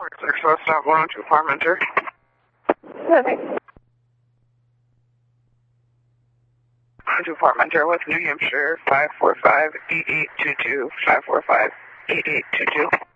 So stop 102 Parmenter. 102 Parmenter, West New Hampshire, 545-8822, 545-8822.